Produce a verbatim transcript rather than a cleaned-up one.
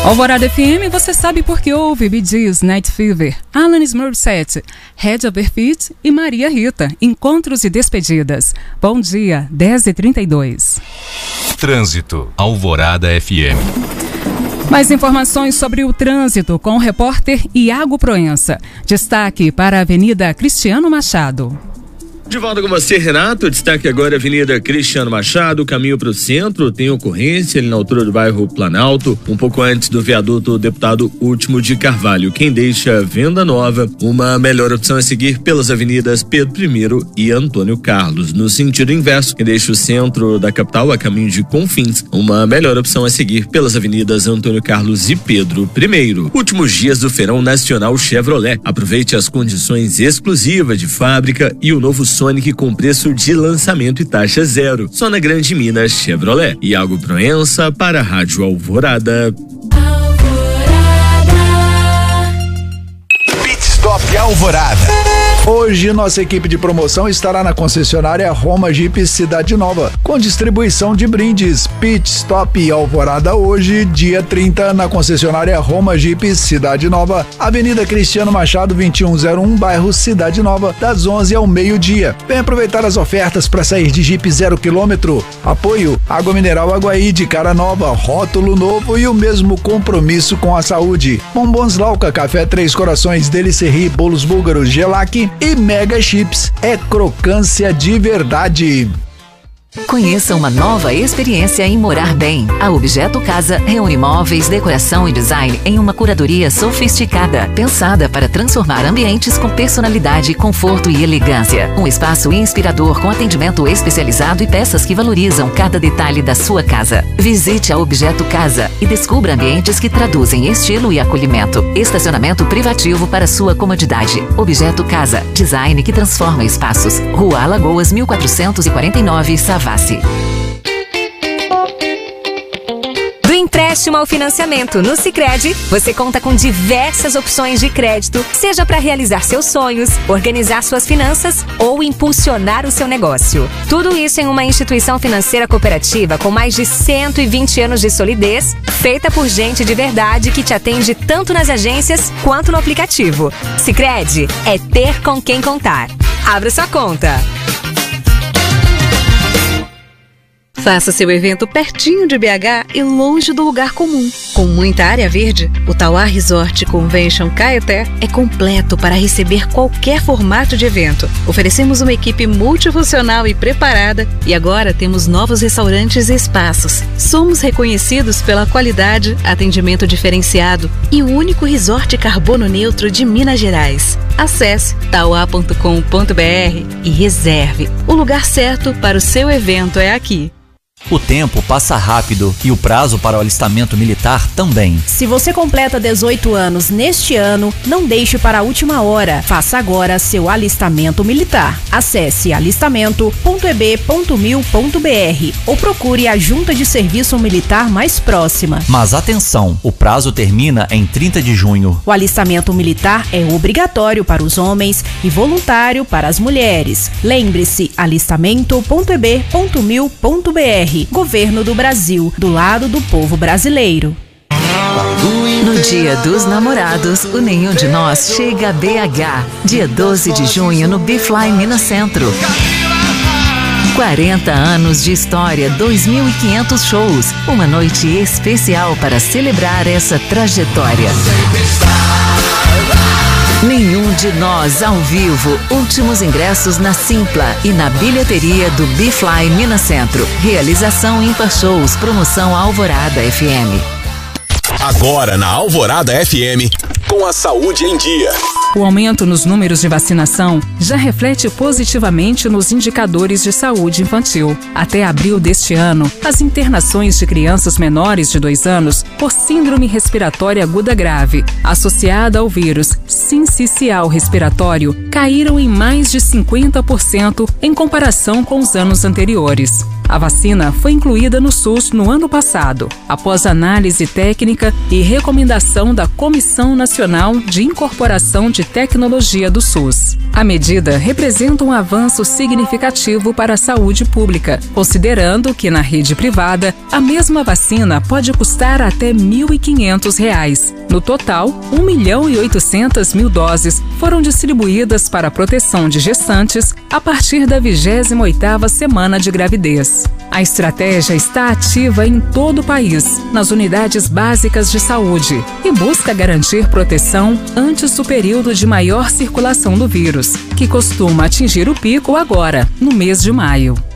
Alvorada F M, você sabe por que ouve Bee Gees, Night Fever, Alanis Morissette, Red Over Fit e Maria Rita, Encontros e Despedidas. Bom dia, dez e trinta e dois. Trânsito, Alvorada F M. Mais informações sobre o trânsito com o repórter Iago Proença. Destaque para a Avenida Cristiano Machado. De volta com você, Renato. Destaque agora a Avenida Cristiano Machado, caminho para o centro. Tem ocorrência ali na altura do bairro Planalto, um pouco antes do viaduto Deputado Último de Carvalho. Quem deixa Venda Nova, uma melhor opção é seguir pelas avenidas Pedro Primeiro e Antônio Carlos. No sentido inverso, quem deixa o centro da capital a caminho de Confins, uma melhor opção é seguir pelas avenidas Antônio Carlos e Pedro Primeiro. Últimos dias do Feirão Nacional Chevrolet. Aproveite as condições exclusivas de fábrica e o novo Sonic com preço de lançamento e taxa zero. Só na Grande Minas Chevrolet. Iago Proença para a Rádio Alvorada. Pit Stop Alvorada. Hoje, nossa equipe de promoção estará na concessionária Roma Jeep Cidade Nova, com distribuição de brindes. Pit Stop Alvorada hoje, dia trinta, na concessionária Roma Jeep Cidade Nova, Avenida Cristiano Machado, vinte e um zero um, bairro Cidade Nova, das onze ao meio-dia. Vem aproveitar as ofertas para sair de Jeep zero quilômetro. Apoio: Água Mineral Aguaí de cara nova, rótulo novo e o mesmo compromisso com a saúde. Bombons Lauca, Café Três Corações, Delicerie, Bolos Búlgaros, Gelac e Mega Chips. É crocância de verdade. Conheça uma nova experiência em morar bem. A Objeto Casa reúne móveis, decoração e design em uma curadoria sofisticada, pensada para transformar ambientes com personalidade, conforto e elegância. Um espaço inspirador com atendimento especializado e peças que valorizam cada detalhe da sua casa. Visite a Objeto Casa e descubra ambientes que traduzem estilo e acolhimento. Estacionamento privativo para sua comodidade. Objeto Casa, design que transforma espaços. Rua Alagoas, mil quatrocentos e quarenta e nove, Savassi. Do empréstimo ao financiamento no Sicredi, você conta com diversas opções de crédito, seja para realizar seus sonhos, organizar suas finanças ou impulsionar o seu negócio. Tudo isso em uma instituição financeira cooperativa com mais de cento e vinte anos de solidez, feita por gente de verdade que te atende tanto nas agências quanto no aplicativo. Sicredi é ter com quem contar. Abra sua conta. Faça seu evento pertinho de B H e longe do lugar comum. Com muita área verde, o Tauá Resort Convention Caeté é completo para receber qualquer formato de evento. Oferecemos uma equipe multifuncional e preparada e agora temos novos restaurantes e espaços. Somos reconhecidos pela qualidade, atendimento diferenciado e o único resort carbono neutro de Minas Gerais. Acesse tauá ponto com ponto br e reserve. O lugar certo para o seu evento é aqui. O tempo passa rápido e o prazo para o alistamento militar também. Se você completa dezoito anos neste ano, não deixe para a última hora. Faça agora seu alistamento militar. Acesse alistamento ponto e b ponto mil ponto br ou procure a junta de serviço militar mais próxima. Mas atenção, o prazo termina em trinta de junho. O alistamento militar é obrigatório para os homens e voluntário para as mulheres. Lembre-se, alistamento ponto e b ponto mil ponto br. Governo do Brasil, do lado do povo brasileiro. No Dia dos Namorados, o Nenhum de Nós chega a B H. Dia doze de junho no Bifly Minas Centro. quarenta anos de história, dois mil e quinhentos shows. Uma noite especial para celebrar essa trajetória. Nenhum de Nós ao vivo. Últimos ingressos na Simpla e na bilheteria do Bifly Minas Centro. Realização Ímpar Shows. Promoção Alvorada F M. Agora na Alvorada F M, com a saúde em dia. O aumento nos números de vacinação já reflete positivamente nos indicadores de saúde infantil. Até abril deste ano, as internações de crianças menores de dois anos por síndrome respiratória aguda grave, associada ao vírus sincicial respiratório, caíram em mais de cinquenta por cento em comparação com os anos anteriores. A vacina foi incluída no SUS no ano passado, após análise técnica e recomendação da Comissão Nacional de Incorporação de Tecnologia do SUS. A medida representa um avanço significativo para a saúde pública, considerando que na rede privada a mesma vacina pode custar até mil e quinhentos reais. No total, um milhão e oitocentas mil doses foram distribuídas para a proteção de gestantes a partir da vigésima oitava semana de gravidez. A estratégia está ativa em todo o país, nas unidades básicas de saúde, e busca garantir proteção antes do período de maior circulação do vírus, que costuma atingir o pico agora, no mês de maio.